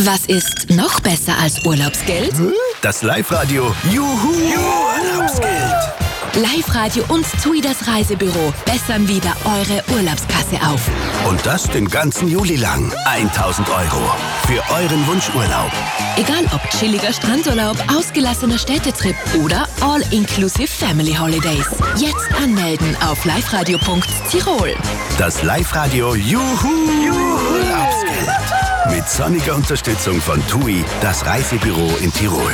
Was ist noch besser als Urlaubsgeld? Das Live-Radio Juhu Urlaubsgeld. Live-Radio und TUI, das Reisebüro, bessern wieder eure Urlaubskasse auf. Und das den ganzen Juli lang. 1.000 Euro für euren Wunschurlaub. Egal ob chilliger Strandurlaub, ausgelassener Städtetrip oder All-Inclusive Family Holidays. Jetzt anmelden auf liveradio.tirol. Das Live-Radio Juhu Urlaubsgeld. Mit sonniger Unterstützung von TUI, das Reisebüro in Tirol.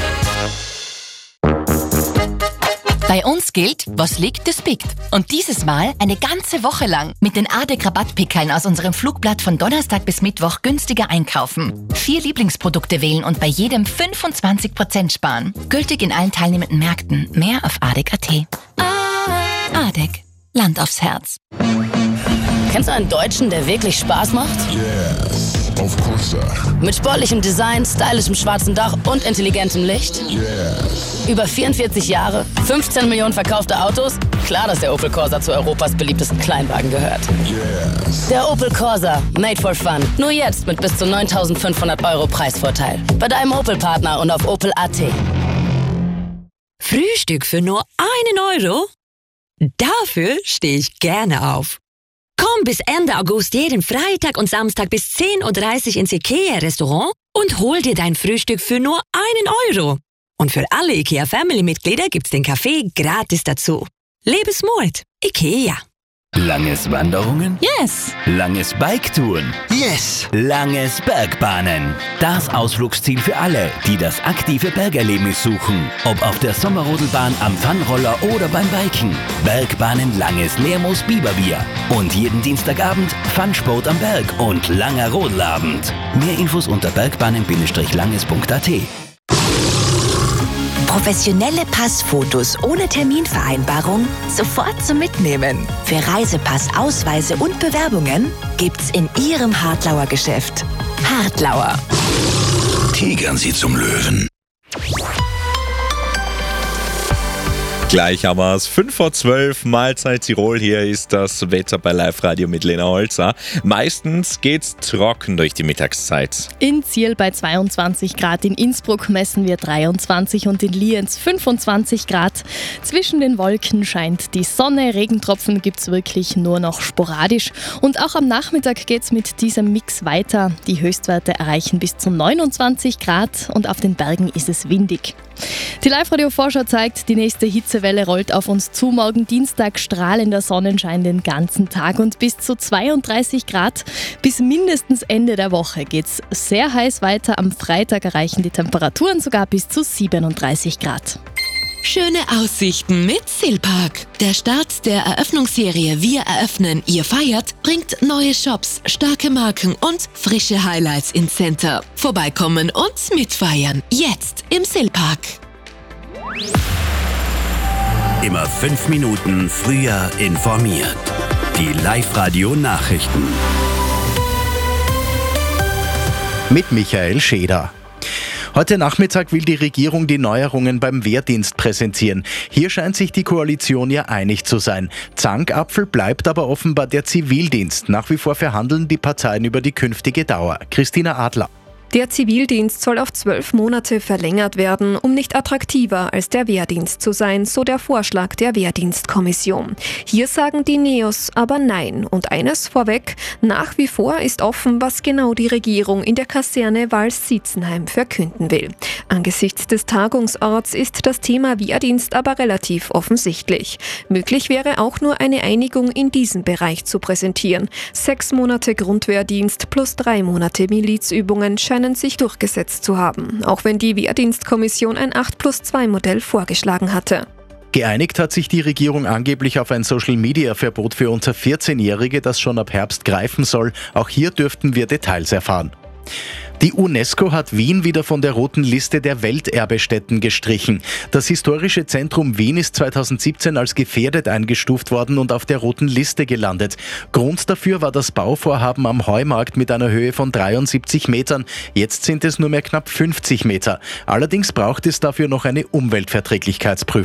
Bei uns gilt, was liegt, das biegt. Und dieses Mal eine ganze Woche lang mit den ADEC-Rabattpickeln aus unserem Flugblatt von Donnerstag bis Mittwoch günstiger einkaufen. 4 Lieblingsprodukte wählen und bei jedem 25% sparen. Gültig in allen teilnehmenden Märkten. Mehr auf ADEC.at. ADEC. Land aufs Herz. Kennst du einen Deutschen, der wirklich Spaß macht? Yes, of course. Mit sportlichem Design, stylischem schwarzen Dach und intelligentem Licht? Yes. Über 44 Jahre, 15 Millionen verkaufte Autos? Klar, dass der Opel Corsa zu Europas beliebtesten Kleinwagen gehört. Yes. Der Opel Corsa, made for fun. Nur jetzt mit bis zu 9.500 Euro Preisvorteil. Bei deinem Opel-Partner und auf opel.at. Frühstück für nur 1 Euro? Dafür stehe ich gerne auf. Komm bis Ende August jeden Freitag und Samstag bis 10.30 Uhr ins IKEA-Restaurant und hol dir dein Frühstück für nur 1 Euro. Und für alle IKEA-Family-Mitglieder gibt's den Kaffee gratis dazu. Lebensmut. IKEA. Langes Wanderungen? Yes. Langes Biketouren? Yes! Langes Bergbahnen. Das Ausflugsziel für alle, die das aktive Bergerlebnis suchen. Ob auf der Sommerrodelbahn, am Funroller oder beim Biken. Bergbahnen Langes Lermoos Biberbier. Und jeden Dienstagabend Funsport am Berg und langer Rodelabend. Mehr Infos unter bergbahnen-langes.at. Professionelle Passfotos ohne Terminvereinbarung sofort zum Mitnehmen. Für Reisepass, Ausweise und Bewerbungen gibt's in Ihrem Hartlauer Geschäft. Hartlauer. Tigern Sie zum Löwen. Gleich haben wir es. 5:12 Mahlzeit Tirol. Hier ist das Wetter bei Live-Radio mit Lena Holzer. Meistens geht's trocken durch die Mittagszeit. In Ziel bei 22 Grad, in Innsbruck messen wir 23 und in Lienz 25 Grad. Zwischen den Wolken scheint die Sonne, Regentropfen gibt's wirklich nur noch sporadisch. Und auch am Nachmittag geht's mit diesem Mix weiter. Die Höchstwerte erreichen bis zu 29 Grad und auf den Bergen ist es windig. Die Live-Radio-Vorschau zeigt, die nächste Hitzewelle rollt auf uns zu. Morgen Dienstag strahlender Sonnenschein den ganzen Tag und bis zu 32 Grad. Bis mindestens Ende der Woche geht's sehr heiß weiter. Am Freitag erreichen die Temperaturen sogar bis zu 37 Grad. Schöne Aussichten mit Silpark. Der Start der Eröffnungsserie Wir eröffnen, ihr feiert bringt neue Shops, starke Marken und frische Highlights ins Center. Vorbeikommen und mitfeiern. Jetzt im Silpark. Immer 5 Minuten früher informiert. Die Live-Radio-Nachrichten. Mit Michael Scheder. Heute Nachmittag will die Regierung die Neuerungen beim Wehrdienst präsentieren. Hier scheint sich die Koalition ja einig zu sein. Zankapfel bleibt aber offenbar der Zivildienst. Nach wie vor verhandeln die Parteien über die künftige Dauer. Christina Adler. Der Zivildienst soll auf 12 Monate verlängert werden, um nicht attraktiver als der Wehrdienst zu sein, so der Vorschlag der Wehrdienstkommission. Hier sagen die Neos aber nein. Und eines vorweg, nach wie vor ist offen, was genau die Regierung in der Kaserne Vals-Sitzenheim verkünden will. Angesichts des Tagungsorts ist das Thema Wehrdienst aber relativ offensichtlich. Möglich wäre auch nur eine Einigung in diesem Bereich zu präsentieren. 6 Monate Grundwehrdienst plus 3 Monate Milizübungen scheinen sich durchgesetzt zu haben, auch wenn die Wehrdienstkommission ein 8+2-Modell vorgeschlagen hatte. Geeinigt hat sich die Regierung angeblich auf ein Social-Media-Verbot für unter 14-Jährige, das schon ab Herbst greifen soll. Auch hier dürften wir Details erfahren. Die UNESCO hat Wien wieder von der roten Liste der Welterbestätten gestrichen. Das historische Zentrum Wien ist 2017 als gefährdet eingestuft worden und auf der roten Liste gelandet. Grund dafür war das Bauvorhaben am Heumarkt mit einer Höhe von 73 Metern. Jetzt sind es nur mehr knapp 50 Meter. Allerdings braucht es dafür noch eine Umweltverträglichkeitsprüfung.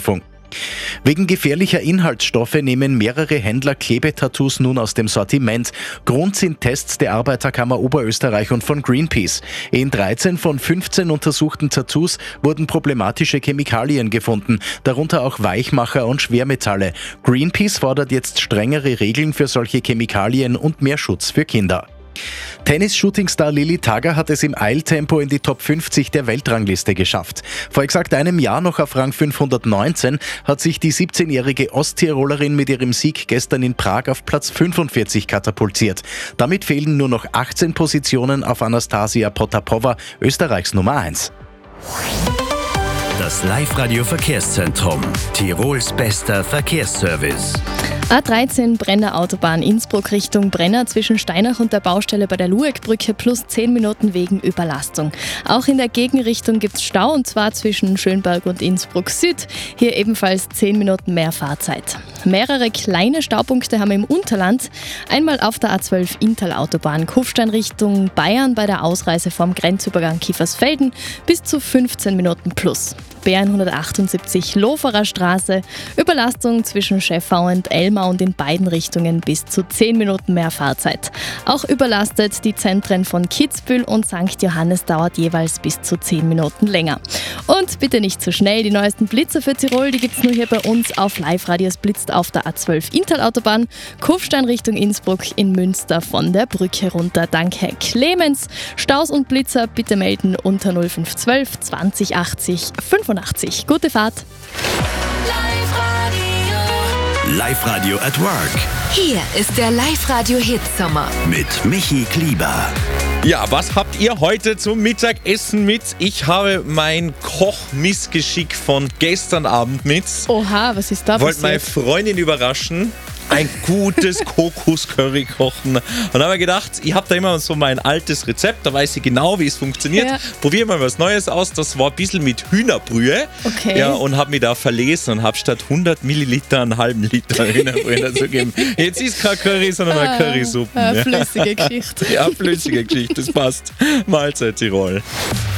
Wegen gefährlicher Inhaltsstoffe nehmen mehrere Händler Klebetattoos nun aus dem Sortiment. Grund sind Tests der Arbeiterkammer Oberösterreich und von Greenpeace. In 13 von 15 untersuchten Tattoos wurden problematische Chemikalien gefunden, darunter auch Weichmacher und Schwermetalle. Greenpeace fordert jetzt strengere Regeln für solche Chemikalien und mehr Schutz für Kinder. Tennis-Shootingstar Lilly Tagger hat es im Eiltempo in die Top 50 der Weltrangliste geschafft. Vor exakt einem Jahr noch auf Rang 519 hat sich die 17-jährige Osttirolerin mit ihrem Sieg gestern in Prag auf Platz 45 katapultiert. Damit fehlen nur noch 18 Positionen auf Anastasia Potapova, Österreichs Nummer 1. Das Live-Radio-Verkehrszentrum. Tirols bester Verkehrsservice. A13 Brenner Autobahn Innsbruck Richtung Brenner zwischen Steinach und der Baustelle bei der Lueckbrücke plus 10 Minuten wegen Überlastung. Auch in der Gegenrichtung gibt es Stau und zwar zwischen Schönberg und Innsbruck Süd. Hier ebenfalls 10 Minuten mehr Fahrzeit. Mehrere kleine Staupunkte haben wir im Unterland. Einmal auf der A12 Inntal-Autobahn Kufstein Richtung Bayern bei der Ausreise vom Grenzübergang Kiefersfelden bis zu 15 Minuten plus. B178 Loferer Straße, Überlastung zwischen Schäffau und Elmau und in beiden Richtungen bis zu 10 Minuten mehr Fahrzeit. Auch überlastet die Zentren von Kitzbühel und St. Johannes dauert jeweils bis zu 10 Minuten länger. Und bitte nicht zu schnell, die neuesten Blitzer für Tirol, die gibt es nur hier bei uns auf Live-Radio. Es blitzt auf der A12 Inntal-Autobahn, Kufstein Richtung Innsbruck in Münster von der Brücke runter. Dank Herr Clemens. Staus und Blitzer bitte melden unter 0512 20 80 85. Gute Fahrt. Live-Radio at Work. Hier ist der Live-Radio-Hitsommer. Mit Michi Klieber. Ja, was habt ihr heute zum Mittagessen mit? Ich habe mein Kochmissgeschick von gestern Abend mit. Oha, was ist da Wollte meine passiert? Freundin überraschen. Ein gutes Kokos-Curry kochen. Und dann habe ich gedacht, ich habe da immer so mein altes Rezept, da weiß ich genau, wie es funktioniert. Ja. Probiere mal was Neues aus. Das war ein bisschen mit Hühnerbrühe. Okay. Ja, und habe mich da verlesen und habe statt 100 Milliliter einen halben Liter Hühnerbrühe dazu gegeben. Jetzt ist kein Curry, sondern eine Currysuppe. Flüssige Geschichte. Ja, flüssige Geschichte, das passt. Mahlzeit Tirol.